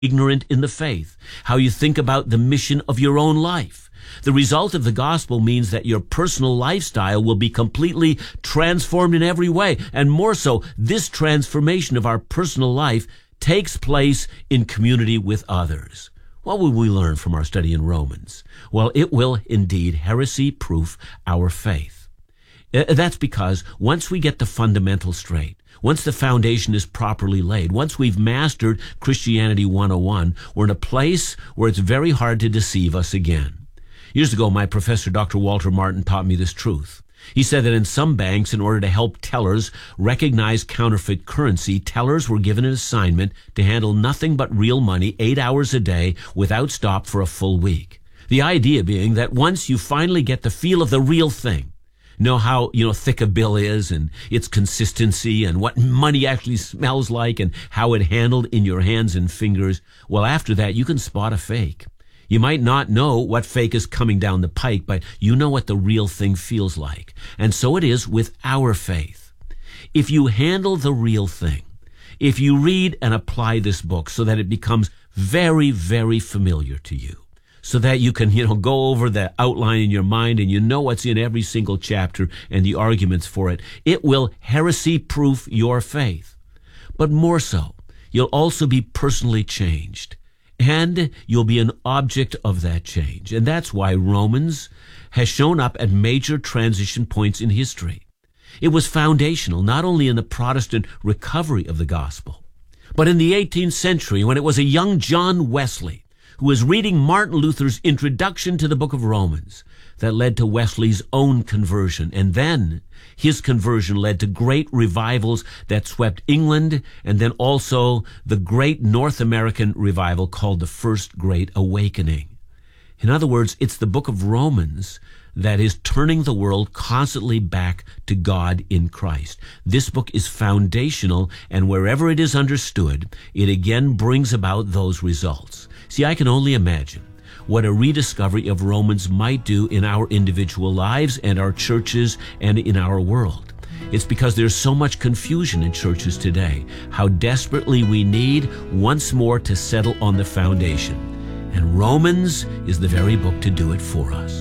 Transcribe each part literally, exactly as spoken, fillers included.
ignorant in the faith, how you think about the mission of your own life. The result of the gospel means that your personal lifestyle will be completely transformed in every way. And more so, this transformation of our personal life takes place in community with others. What will we learn from our study in Romans? Well, it will indeed heresy-proof our faith. That's because once we get the fundamentals straight, once the foundation is properly laid, once we've mastered Christianity one oh one, we're in a place where it's very hard to deceive us again. Years ago, my professor, Doctor Walter Martin, taught me this truth. He said that in some banks, in order to help tellers recognize counterfeit currency, tellers were given an assignment to handle nothing but real money eight hours a day without stop for a full week. The idea being that once you finally get the feel of the real thing, know how, you know, thick a bill is and its consistency and what money actually smells like and how it handled in your hands and fingers, well, after that, you can spot a fake. You might not know what fake is coming down the pike, but you know what the real thing feels like. And so it is with our faith. If you handle the real thing, if you read and apply this book so that it becomes very, very familiar to you, so that you can, you know, go over the outline in your mind and you know what's in every single chapter and the arguments for it, it will heresy-proof your faith. But more so, you'll also be personally changed. And you'll be an object of that change. And that's why Romans has shown up at major transition points in history. It was foundational not only in the Protestant recovery of the gospel, but in the eighteenth century when it was a young John Wesley who was reading Martin Luther's introduction to the book of Romans that led to Wesley's own conversion. And then his conversion led to great revivals that swept England and then also the great North American revival called the First Great Awakening. In other words, it's the book of Romans that is turning the world constantly back to God in Christ. This book is foundational, and wherever it is understood, it again brings about those results. See, I can only imagine what a rediscovery of Romans might do in our individual lives and our churches and in our world. It's because there's so much confusion in churches today, how desperately we need once more to settle on the foundation. And Romans is the very book to do it for us.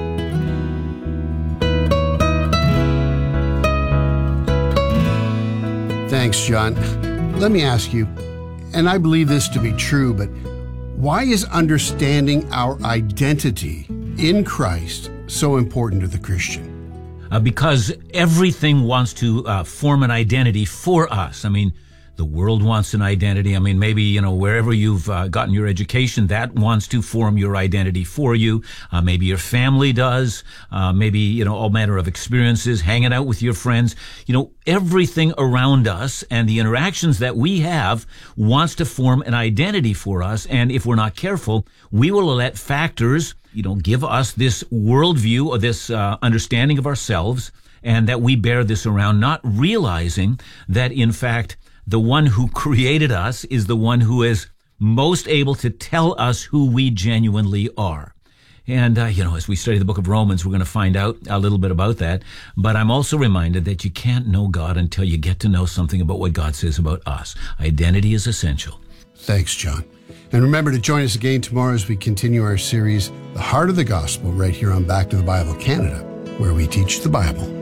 Thanks, John. Let me ask you, and I believe this to be true, but why is understanding our identity in Christ so important to the Christian? Uh, because everything wants to uh, form an identity for us. I mean, the world wants an identity. I mean, maybe, you know, wherever you've uh, gotten your education, that wants to form your identity for you. Uh, maybe your family does. Uh, maybe, you know, all manner of experiences, hanging out with your friends. You know, everything around us and the interactions that we have wants to form an identity for us. And if we're not careful, we will let factors, you know, give us this worldview or this uh, understanding of ourselves, and that we bear this around, not realizing that, in fact, the one who created us is the one who is most able to tell us who we genuinely are. And, uh, you know, as we study the book of Romans, we're going to find out a little bit about that. But I'm also reminded that you can't know God until you get to know something about what God says about us. Identity is essential. Thanks, John. And remember to join us again tomorrow as we continue our series, The Heart of the Gospel, right here on Back to the Bible Canada, where we teach the Bible.